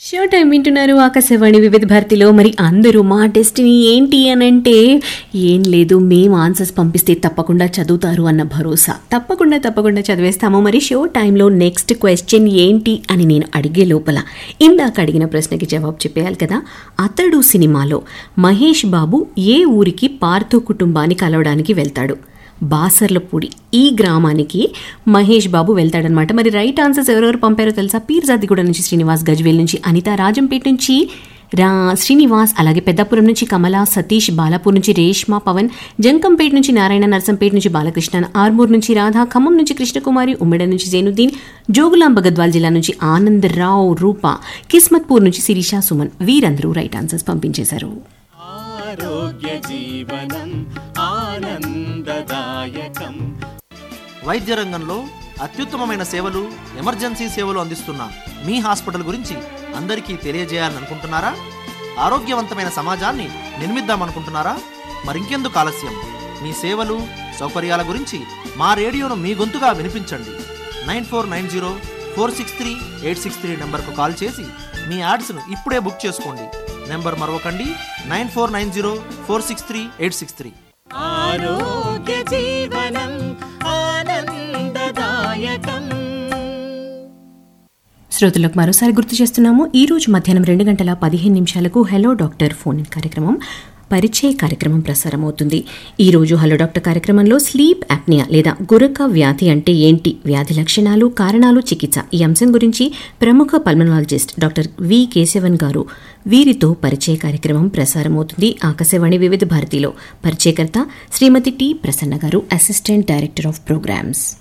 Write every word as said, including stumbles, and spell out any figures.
Show time వింటున్నారు ఆకాశవాణి వివిధ భారతిలో. మరి అందరూ మా డెస్టినీ ఏంటి అని అంటే ఏం లేదు, మేము ఆన్సర్స్ పంపిస్తే తప్పకుండా చదువుతారు అన్న భరోసా. తప్పకుండా తప్పకుండా చదివేస్తాము. మరి షో టైంలో నెక్స్ట్ క్వశ్చన్ ఏంటి అని నేను అడిగే లోపల ఇందాక అడిగిన ప్రశ్నకి జవాబు చెప్పేయాలి కదా. అతడు సినిమాలో మహేష్ బాబు ఏ ఊరికి పార్థో కుటుంబాన్ని కలవడానికి వెళ్తాడు? బాసర్లపూడి ఈ గ్రామానికి మహేష్ బాబు వెళ్తాడనమాట. మరి రైట్ ఆన్సర్స్ ఎవరెవరు పంపారో తెలుసా? పీర్జాదిగూడ నుంచి శ్రీనివాస్, గజ్వేల్ నుంచి అనిత, రాజంపేట నుంచి రా శ్రీనివాస్, అలాగే పెద్దాపురం నుంచి కమల, సతీష్, బాలాపూర్ నుంచి రేష్మా, పవన్, జంకంపేట నుంచి నారాయణ, నర్సంపేట నుంచి బాలకృష్ణ, ఆర్మూర్ నుంచి రాధా, ఖమ్మం నుంచి కృష్ణకుమారి, ఉమ్మెడ నుంచి జైనుద్దీన్, జోగులాంబ గద్వాల్ జిల్లా నుంచి ఆనందరావు, రూప, కిస్మత్పూర్ నుంచి శిరీష, సుమన్ వీరందరూ రైట్ ఆన్సర్స్ పంపించేశారు. వైద్య రంగంలో అత్యుత్తమమైన సేవలు, ఎమర్జెన్సీ సేవలు అందిస్తున్న మీ హాస్పిటల్ గురించి అందరికీ తెలియజేయాలని అనుకుంటున్నారా? ఆరోగ్యవంతమైన సమాజాన్ని నిర్మిద్దామనుకుంటున్నారా? మరింకెందుకు ఆలస్యం? మీ సేవలు, సౌకర్యాల గురించి మా రేడియోను మీ గొంతుగా వినిపించండి. Nine four nine zero four six three eight six three నెంబర్కు కాల్ చేసి మీ యాడ్స్ను ఇప్పుడే బుక్ చేసుకోండి. Number మరొకండి, nine four nine zero four six three eight six three. ఆరోగ్య జీవనం ఆనందదాయకం. శ్రోతలకు మరోసారి గుర్తు చేస్తున్నాము, ఈ రోజు మధ్యాహ్నం రెండు గంటల పదిహేను నిమిషాలకు హలో డాక్టర్ ఫోన్ ఇన్ కార్యక్రమం, పరిచయ కార్యక్రమం ప్రసారం అవుతుంది. ఈ రోజు హలో డాక్టర్ కార్యక్రమంలో స్లీప్ యాప్నియా లేదా గురక వ్యాధి అంటే ఏంటి, వ్యాధి లక్షణాలు, కారణాలు, చికిత్స, ఈ అంశం గురించి ప్రముఖ పల్మనాలజిస్ట్ డాక్టర్ వి కేశవన్ గారు వీరితో పరిచయ కార్యక్రమం ప్రసారం అవుతుంది. ఆకాశవాణి వివిధ భారతిలో. పరిచయకర్త శ్రీమతి టి ప్రసన్న గారు, అసిస్టెంట్ డైరెక్టర్ ఆఫ్ ప్రోగ్రామ్స్.